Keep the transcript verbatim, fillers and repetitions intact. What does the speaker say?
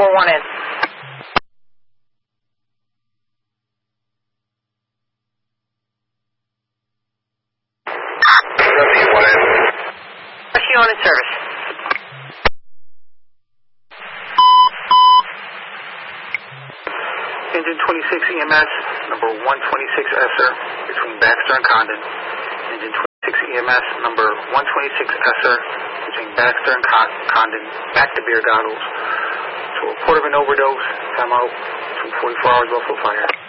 four one in. Rescue on in service. Engine twenty-six E M S, number one twenty-six Esser, between Baxter and Condon. Engine twenty-six E M S, number one twenty-six Esser, between Baxter and Con Condon, back to Beer Goggles. To report of an overdose, time out, between forty-four hours off of fire.